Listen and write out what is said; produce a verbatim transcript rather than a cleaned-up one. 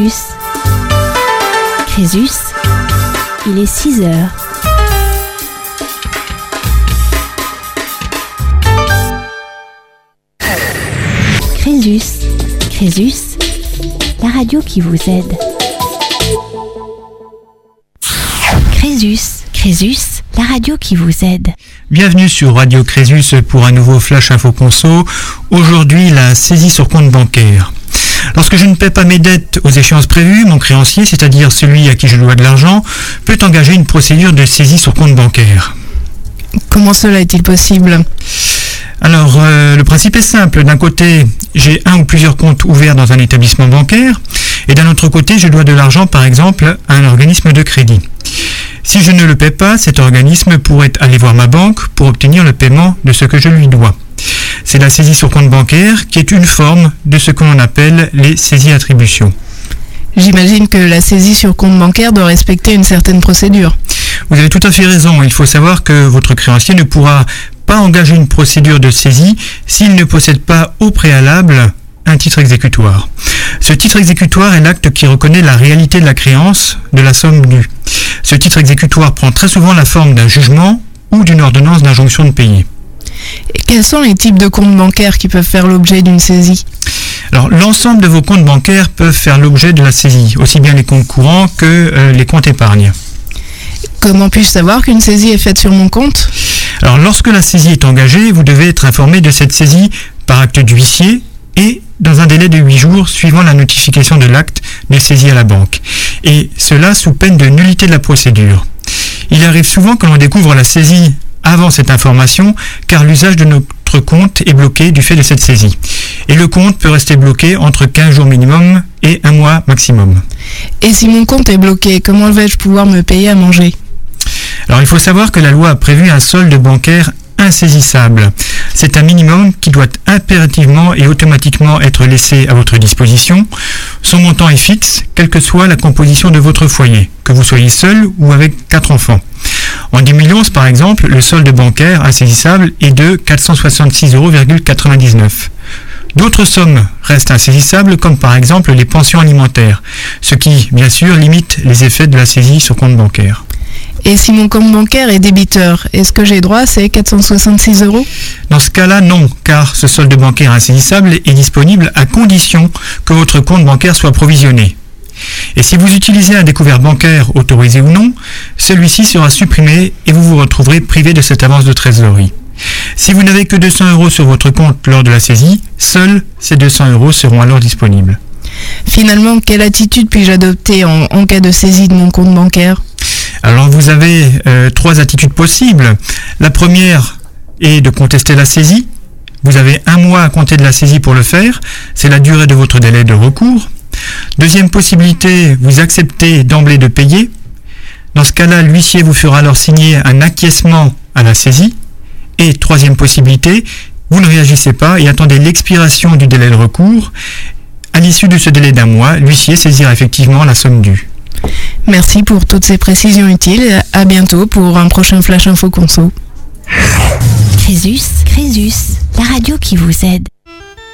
Crésus. Crésus, il est six heures. Crésus, Crésus, la radio qui vous aide. Crésus, Crésus, la radio qui vous aide. Bienvenue sur Radio Crésus pour un nouveau Flash Info Conso. Aujourd'hui, la saisie sur compte bancaire. Lorsque je ne paie pas mes dettes aux échéances prévues, mon créancier, c'est-à-dire celui à qui je dois de l'argent, peut engager une procédure de saisie sur compte bancaire. Comment cela est-il possible ? Alors, euh, le principe est simple. D'un côté, j'ai un ou plusieurs comptes ouverts dans un établissement bancaire, et d'un autre côté, je dois de l'argent, par exemple, à un organisme de crédit. Si je ne le paie pas, cet organisme pourrait aller voir ma banque pour obtenir le paiement de ce que je lui dois. C'est la saisie sur compte bancaire qui est une forme de ce que l'on appelle les saisies-attributions. J'imagine que la saisie sur compte bancaire doit respecter une certaine procédure. Vous avez tout à fait raison. Il faut savoir que votre créancier ne pourra pas engager une procédure de saisie s'il ne possède pas au préalable un titre exécutoire. Ce titre exécutoire est l'acte qui reconnaît la réalité de la créance de la somme due. Ce titre exécutoire prend très souvent la forme d'un jugement ou d'une ordonnance d'injonction de payer. Et quels sont les types de comptes bancaires qui peuvent faire l'objet d'une saisie ? Alors, l'ensemble de vos comptes bancaires peuvent faire l'objet de la saisie, aussi bien les comptes courants que euh, les comptes épargne. Comment puis-je savoir qu'une saisie est faite sur mon compte ? Alors, lorsque la saisie est engagée, vous devez être informé de cette saisie par acte d'huissier et dans un délai de huit jours suivant la notification de l'acte de saisie à la banque. Et cela sous peine de nullité de la procédure. Il arrive souvent que l'on découvre la saisie avant cette information, car l'usage de notre compte est bloqué du fait de cette saisie. Et le compte peut rester bloqué entre quinze jours minimum et un mois maximum. Et si mon compte est bloqué, comment vais-je pouvoir me payer à manger ? Alors il faut savoir que la loi a prévu un solde bancaire insaisissable. C'est un minimum qui doit impérativement et automatiquement être laissé à votre disposition. Son montant est fixe, quelle que soit la composition de votre foyer, que vous soyez seul ou avec quatre enfants. En deux mille onze, par exemple, le solde bancaire insaisissable est de quatre cent soixante-six euros virgule quatre-vingt-dix-neuf. D'autres sommes restent insaisissables, comme par exemple les pensions alimentaires, ce qui, bien sûr, limite les effets de la saisie sur compte bancaire. Et si mon compte bancaire est débiteur, est-ce que j'ai droit à ces quatre cent soixante-six euros ? Dans ce cas-là, non, car ce solde bancaire insaisissable est disponible à condition que votre compte bancaire soit provisionné. Et si vous utilisez un découvert bancaire autorisé ou non, celui-ci sera supprimé et vous vous retrouverez privé de cette avance de trésorerie. Si vous n'avez que deux cents euros sur votre compte lors de la saisie, seuls ces deux cents euros seront alors disponibles. Finalement, quelle attitude puis-je adopter en, en cas de saisie de mon compte bancaire ? Alors vous avez euh, trois attitudes possibles. La première est de contester la saisie. Vous avez un mois à compter de la saisie pour le faire. C'est la durée de votre délai de recours. Deuxième possibilité, vous acceptez d'emblée de payer. Dans ce cas-là, l'huissier vous fera alors signer un acquiescement à la saisie. Et troisième possibilité, vous ne réagissez pas et attendez l'expiration du délai de recours. À l'issue de ce délai d'un mois, l'huissier saisira effectivement la somme due. Merci pour toutes ces précisions utiles. À bientôt pour un prochain Flash Info Conso. Crésus, Crésus, la radio qui vous aide.